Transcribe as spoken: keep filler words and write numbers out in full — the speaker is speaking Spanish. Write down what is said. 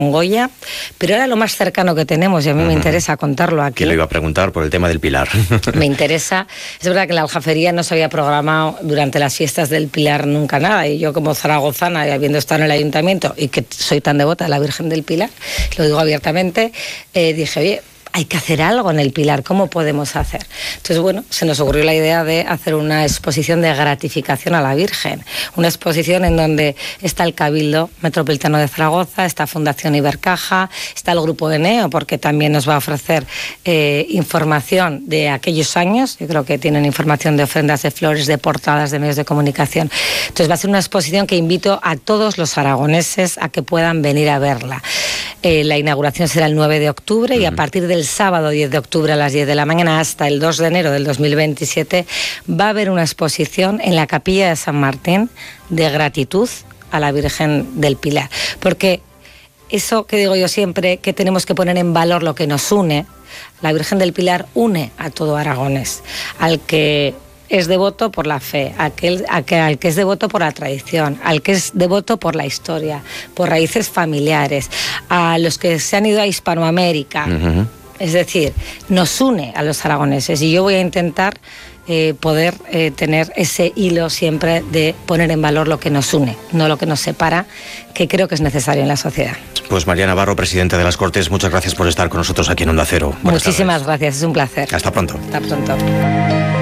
Goya, pero era lo más cercano que tenemos y a mí uh-huh. me interesa contarlo aquí. Que lo iba a preguntar por el tema del Pilar. Me interesa. Es verdad que la Aljafería no se había programado durante las fiestas del Pilar nunca nada, y yo como zaragozana, y habiendo estado en el ayuntamiento y que soy tan devota de la Virgen del Pilar, lo digo abiertamente, eh, dije, oye, hay que hacer algo en el Pilar, ¿cómo podemos hacer? Entonces, bueno, se nos ocurrió la idea de hacer una exposición de gratificación a la Virgen, una exposición en donde está el Cabildo Metropolitano de Zaragoza, está Fundación Ibercaja, está el Grupo Eneo, porque también nos va a ofrecer eh, información de aquellos años, yo creo que tienen información de ofrendas de flores, de portadas, de medios de comunicación. Entonces va a ser una exposición que invito a todos los aragoneses a que puedan venir a verla. Eh, la inauguración será el nueve de octubre uh-huh. y a partir del sábado diez de octubre a las diez de la mañana hasta el dos de enero del dos mil veintisiete va a haber una exposición en la Capilla de San Martín de gratitud a la Virgen del Pilar. Porque eso que digo yo siempre, que tenemos que poner en valor lo que nos une, la Virgen del Pilar une a todo Aragones, al que es devoto por la fe, aquel, aquel, al que es devoto por la tradición, al que es devoto por la historia, por raíces familiares, a los que se han ido a Hispanoamérica. Uh-huh. Es decir, nos une a los aragoneses, y yo voy a intentar eh, poder eh, tener ese hilo siempre de poner en valor lo que nos une, no lo que nos separa, que creo que es necesario en la sociedad. Pues María Navarro, presidenta de las Cortes, muchas gracias por estar con nosotros aquí en Onda Cero. Buenas Muchísimas tardes. Gracias, es un placer. Hasta pronto. Hasta pronto.